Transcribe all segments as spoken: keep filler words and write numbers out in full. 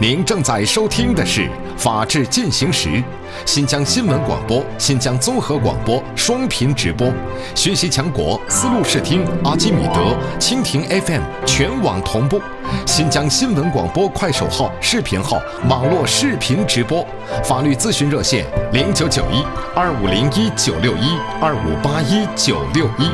您正在收听的是《法治进行时》，新疆新闻广播、新疆综合广播双频直播，学习强国思路视听、阿基米德、蜻蜓 F M 全网同步，新疆新闻广播快手号、视频号网络视频直播，法律咨询热线零九九一二五零一九六一二五八一九六一。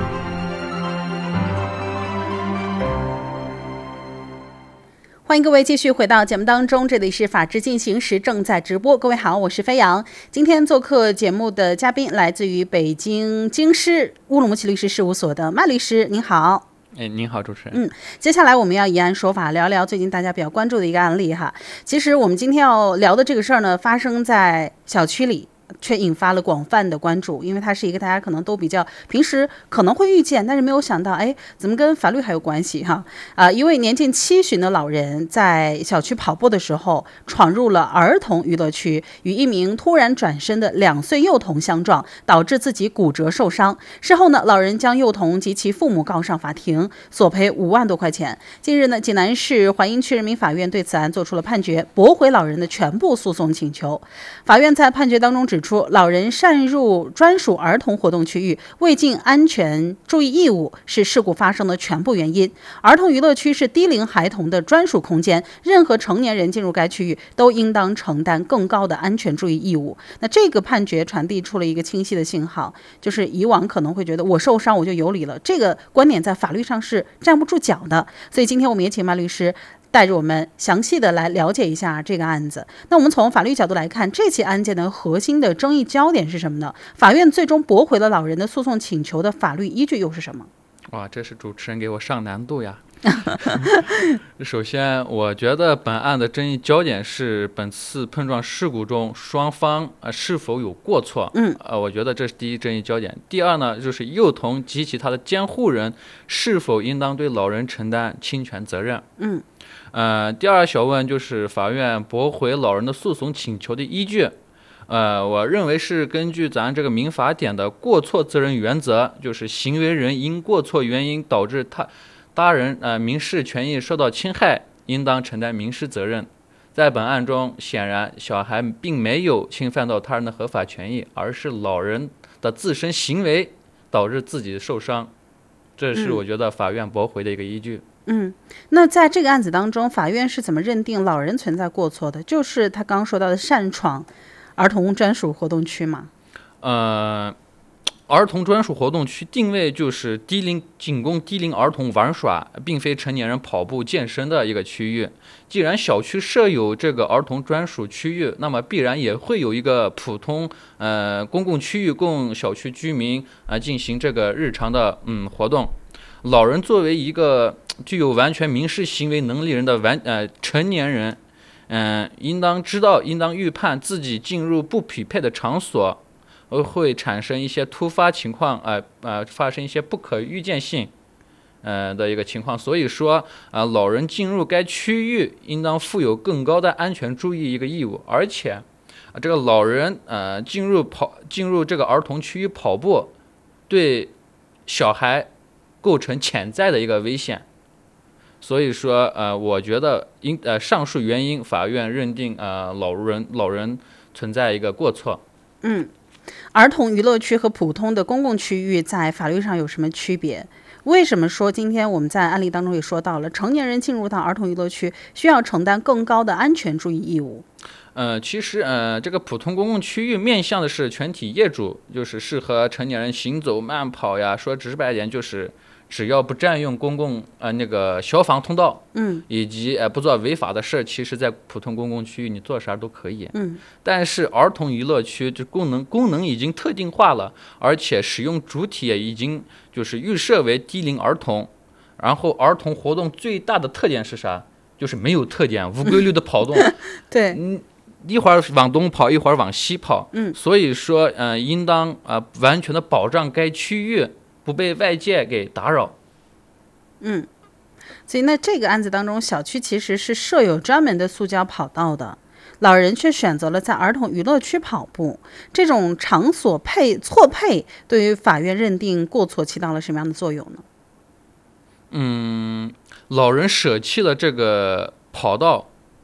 欢迎各位继续回到节目当中，这里是法治进行时正在直播。各位好，我是飞扬。今天做客节目的嘉宾来自于北京京师乌鲁木齐律师事务所的麦律师，您好。 哎，您好，主持人。 嗯，接下来我们要以案说法，聊聊最近大家比较关注的一个案例哈。其实我们今天要聊的这个事儿呢，发生在小区里，却引发了广泛的关注，因为它是一个大家可能都比较平时可能会遇见，但是没有想到，哎，怎么跟法律还有关系哈？啊、呃，一位年近七旬的老人在小区跑步的时候，闯入了儿童娱乐区，与一名突然转身的两岁幼童相撞，导致自己骨折受伤。事后呢，老人将幼童及其父母告上法庭，索赔五万多块钱。近日呢，济南市槐荫区人民法院对此案作出了判决，驳回老人的全部诉讼请求。法院在判决当中指出，老人擅入专属儿童活动区域，未尽安全注意义务，是事故发生的全部原因。儿童娱乐区是低龄孩童的专属空间，任何成年人进入该区域都应当承担更高的安全注意义务。那这个判决传递出了一个清晰的信号，就是以往可能会觉得我受伤我就有理了，这个观点在法律上是站不住脚的。所以今天我们也请麦律师带着我们详细的来了解一下这个案子。那我们从法律角度来看，这起案件的核心的争议焦点是什么呢？法院最终驳回了老人的诉讼请求的法律依据又是什么？ 哇，这是主持人给我上难度呀。首先，我觉得本案的争议焦点是本次碰撞事故中双方呃是否有过错。 嗯， 呃，我觉得这是第一争议焦点。第二呢，就是幼童及其他的监护人是否应当对老人承担侵权责任。 嗯， 呃，第二小问就是法院驳回老人的诉讼请求的依据。呃，我认为是根据咱这个民法典的过错责任原则，就是行为人因过错原因导致他他人呃民事权益受到侵害，应当承担民事责任。在本案中，显然小孩并没有侵犯到他人的合法权益，而是老人的自身行为导致自己受伤，这是我觉得法院驳回的一个依据。 嗯，那在这个案子当中，法院是怎么认定老人存在过错的？就是他刚刚说到的擅闯儿童专属活动区嘛？ 呃，儿童专属活动区定位就是低龄，仅供低龄儿童玩耍，并非成年人跑步健身的一个区域。既然小区设有这个儿童专属区域，那么必然也会有一个普通呃公共区域供小区居民啊、呃、进行这个日常的嗯活动。老人作为一个具有完全民事行为能力人的完呃成年人，嗯、呃，应当知道，应当预判自己进入不匹配的场所，会产生一些突发情况，呃呃，发生一些不可预见性，呃的一个情况。所以说，啊、呃，老人进入该区域，应当负有更高的安全注意一个义务，而且，啊、呃，这个老人呃进入跑进入这个儿童区域跑步，对小孩构成潜在的一个危险。所以说，呃，我觉得因呃上述原因，法院认定呃老人老人存在一个过错。 嗯，儿童娱乐区和普通的公共区域在法律上有什么区别？为什么说今天我们在案例当中也说到了，成年人进入到儿童娱乐区需要承担更高的安全注意义务？ 呃，其实呃，这个普通公共区域面向的是全体业主，就是适合成年人行走、慢跑呀。说直白一点，就是只要不占用公共呃那个消防通道， 嗯， 以及呃不做违法的事，其实在普通公共区域你做啥都可以， 嗯。 但是儿童娱乐区这功能功能已经特定化了，而且使用主体也已经就是预设为低龄儿童，然后儿童活动最大的特点是啥？就是没有特点，无规律的跑动， 对， 嗯。一会儿往东跑，一会儿往西跑， 嗯， 所以说，呃，应当啊、呃、完全的保障该区域不被外界给打扰。 嗯，所以那这个案子当中，小区其实是设有专门的塑胶跑道的，老人却选择了在儿童娱乐区跑步，这种场所配错配，对于法院认定过错起到了什么样的作用呢？ 嗯，老人舍弃了这个跑道，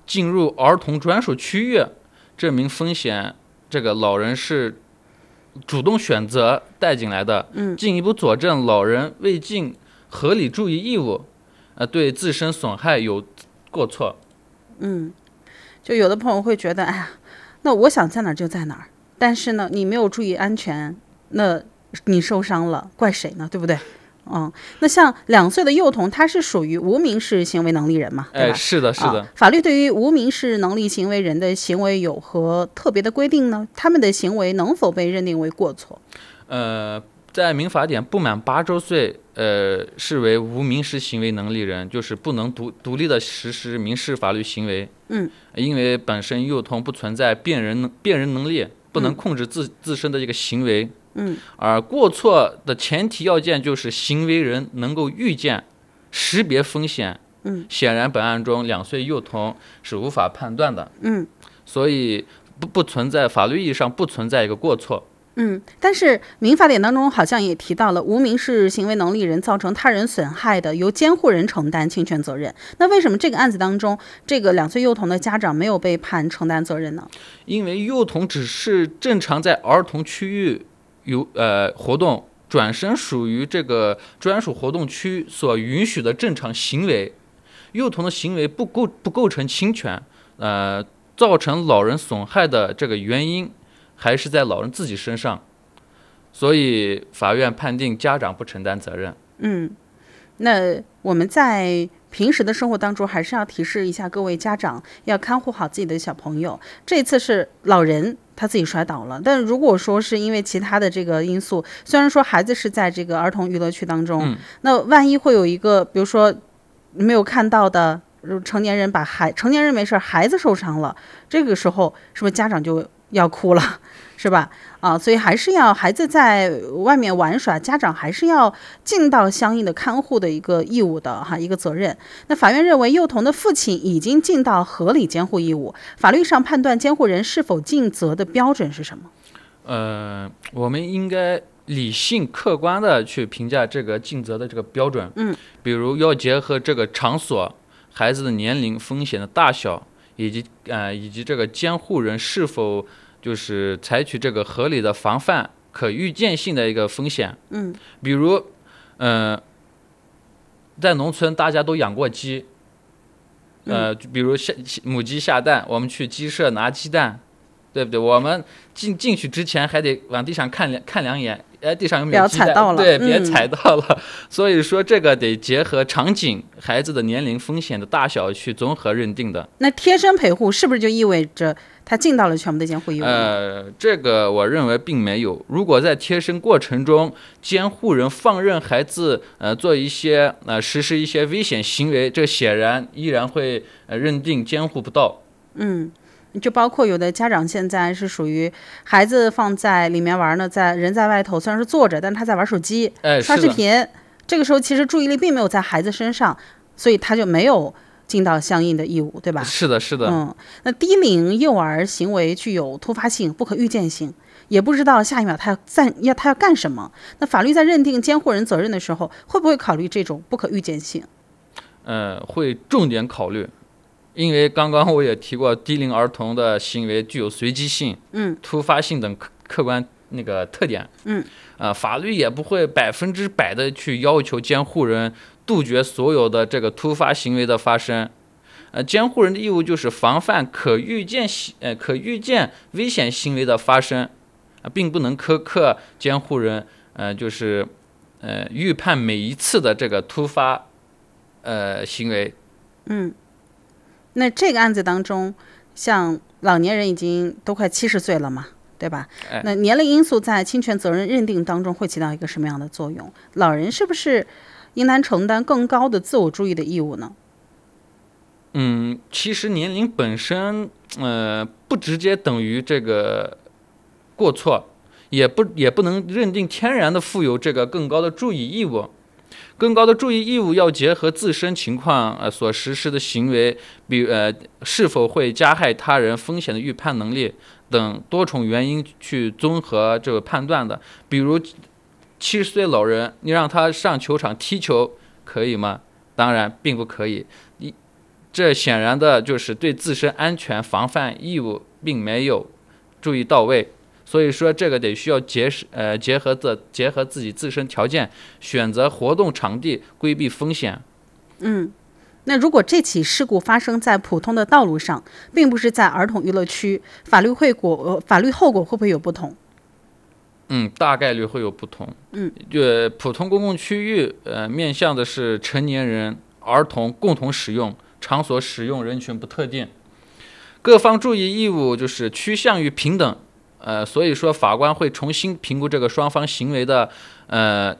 进入儿童专属区域，这名风险这个老人是主动选择带进来的， 嗯， 进一步佐证老人未尽合理注意义务，呃，对自身损害有过错。 嗯，就有的朋友会觉得，哎呀，那我想在哪儿就在哪儿，但是呢，你没有注意安全，那你受伤了，怪谁呢？对不对？嗯，那像两岁的幼童，他是属于无民事行为能力人嘛？对吧？ 哎，是的，是的、 啊。法律对于无民事能力行为人的行为有何特别的规定呢？他们的行为能否被认定为过错？ 呃，在民法典不满八周岁，呃，视为无民事行为能力人，就是不能独独立的实施民事法律行为。 嗯， 因为本身幼童不存在辨人辨人能力，不能控制自、嗯、自身的一个行为。 嗯， 而过错的前提要件就是行为人能够预见、识别风险。 嗯， 显然本案中两岁幼童是无法判断的。 嗯， 所以不不存在法律意义上不存在一个过错。 嗯，但是民法典当中好像也提到了，无民事行为能力人造成他人损害的，由监护人承担侵权责任。那为什么这个案子当中，这个两岁幼童的家长没有被判承担责任呢？ 因为幼童只是正常在儿童区域有呃活动，转身属于这个专属活动区所允许的正常行为，幼童的行为不构不构成侵权，呃，造成老人损害的这个原因还是在老人自己身上，所以法院判定家长不承担责任。 嗯，那我们在平时的生活当中，还是要提示一下各位家长，要看护好自己的小朋友。这次是老人他自己摔倒了，但如果说是因为其他的这个因素，虽然说孩子是在这个儿童娱乐区当中， 嗯、 那万一会有一个，比如说没有看到的成年人把孩成年人没事，孩子受伤了，这个时候是不是家长就要哭了，是吧？啊，所以还是要孩子在外面玩耍，家长还是要尽到相应的看护的一个义务的哈，一个责任。那法院认为幼童的父亲已经尽到合理监护义务，法律上判断监护人是否尽责的标准是什么？ 呃，我们应该理性客观的去评价这个尽责的这个标准。 嗯， 比如要结合这个场所、孩子的年龄、风险的大小，以及呃以及这个监护人是否就是采取这个合理的防范可预见性的一个风险。 嗯， 比如，呃，在农村大家都养过鸡，呃，比如下母鸡下蛋，我们去鸡舍拿鸡蛋，对不对？我们进进去之前还得往地上看两看两眼，哎，地上有没有鸡蛋？ 不要踩到了， 对， 嗯、 别踩到了。所以说，这个得结合场景、孩子的年龄、风险的大小去综合认定的。 那贴身陪护是不是就意味着他尽到了全部的监护义务？ 呃，这个我认为并没有。如果在贴身过程中，监护人放任孩子呃做一些呃实施一些危险行为，这显然依然会呃认定监护不到。 嗯。就包括有的家长现在是属于孩子放在里面玩呢，在人在外头虽然是坐着，但是他在玩手机、 哎、 刷视频，这个时候其实注意力并没有在孩子身上，所以他就没有尽到相应的义务，对吧？ 是的，是的。 嗯，那低龄幼儿行为具有突发性、不可预见性，也不知道下一秒他要在要他要干什么。那法律在认定监护人责任的时候，会不会考虑这种不可预见性？ 呃，会重点考虑。因为刚刚我也提过，低龄儿童的行为具有随机性、 嗯、 突发性等客客观那个特点。 嗯， 呃，法律也不会百分之百的去要求监护人杜绝所有的这个突发行为的发生。呃，监护人的义务就是防范可预见呃可预见危险行为的发生，呃、并不能苛刻监护人呃就是呃预判每一次的这个突发呃行为。 嗯。那这个案子当中，像老年人已经都快七十岁了嘛，对吧？ 哎、 那年龄因素在侵权责任认定当中会起到一个什么样的作用？老人是不是应当承担更高的自我注意的义务呢？ 嗯，其实年龄本身，呃，不直接等于这个过错，也不也不能认定天然的负有这个更高的注意义务。更高的注意义务要结合自身情况呃所实施的行为，比呃是否会加害他人、风险的预判能力等多重原因去综合这个判断的。比如七十岁老人，你让他上球场踢球可以吗？当然并不可以。你这显然的就是对自身安全防范义务并没有注意到位。所以说，这个得需要结呃结合的结合自己自身条件，选择活动场地，规避风险。 嗯，那如果这起事故发生在普通的道路上，并不是在儿童娱乐区，法律会果、呃、法律后果会不会有不同？ 嗯，大概率会有不同。 嗯， 就普通公共区域，呃，面向的是成年人、儿童共同使用，场所使用人群不特定，各方注意义务就是趋向于平等。呃，所以说法官会重新评估这个双方行为的，呃，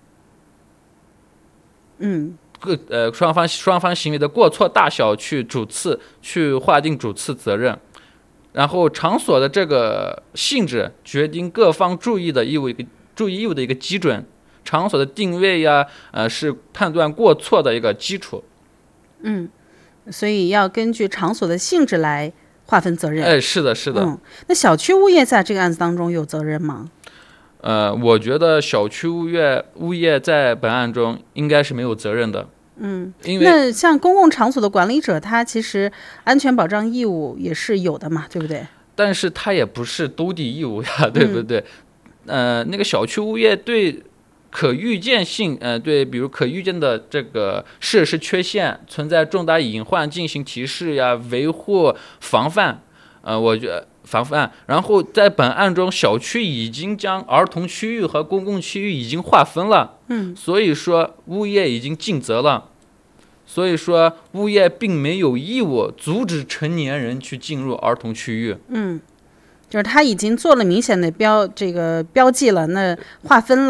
嗯， 各呃双方双方行为的过错大小，去主次去划定主次责任，然后场所的这个性质决定各方注意的义务一个注意义务的一个基准，场所的定位呀，呃，是判断过错的一个基础。 嗯，所以要根据场所的性质来划分责任。 哎，是的，是的。 嗯，那小区物业在这个案子当中有责任吗？ 呃，我觉得小区物业物业在本案中应该是没有责任的。 嗯， 因为那像公共场所的管理者，他其实安全保障义务也是有的嘛，对不对？ 但是他也不是兜底义务呀，对不对？嗯、呃，那个小区物业对可预见性，呃，对，比如可预见的这个设施缺陷、存在重大隐患进行提示呀、维护、防范。呃，我觉得防范。然后在本案中，小区已经将儿童区域和公共区域已经划分了， 嗯， 所以说物业已经尽责了。所以说，物业并没有义务阻止成年人去进入儿童区域。 嗯，就是他已经做了明显的标这个标记了，那划分